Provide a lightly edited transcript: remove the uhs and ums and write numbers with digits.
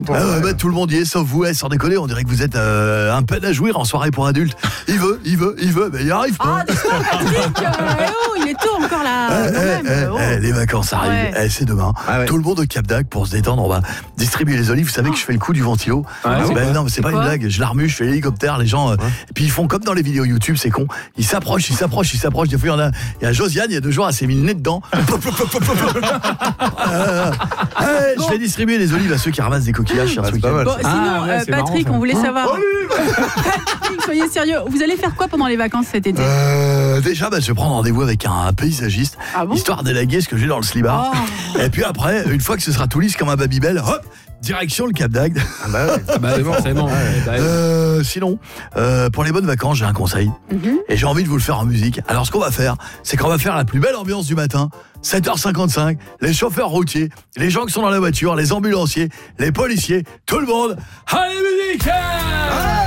Tout le monde y est, sauf vous, sans déconner, on dirait que vous êtes un peine à jouir en soirée pour adultes. Il veut, mais il arrive pas. Ah, doucement, Patrick. Il est tôt encore là. Les vacances arrivent, c'est demain. Tout le monde au Cap d'Agde pour se détendre, on va distribuer les olives. Vous savez que je fais le coup du ventilo. Non, mais c'est pas une blague, je l'armue, je fais l'hélicoptère, les gens. Et puis ils font comme dans les vidéos YouTube, c'est con. Ils s'approchent. Des fois, il y a Josiane, il y a 2 jours, elle s'est mis le nez dedans. Je vais distribuer les olives à ceux qui ramassent des coquillages. Sinon, Patrick, on voulait savoir. Patrick, soyez sérieux. Vous allez faire quoi pendant les vacances cet été? Déjà, je vais prendre rendez-vous avec un paysagiste, histoire d'élaguer ce que j'ai dans le slibard. Et puis après, une fois que ce sera tout lisse comme un Babybel, hop, direction le Cap d'Agde. C'est bon. Sinon, pour les bonnes vacances, j'ai un conseil. Et j'ai envie de vous le faire en musique. Alors, ce qu'on va faire, c'est qu'on va faire la plus belle ambiance du matin. 7h55, les chauffeurs routiers, les gens qui sont dans la voiture, les ambulanciers, les policiers, tout le monde. Allez, musique!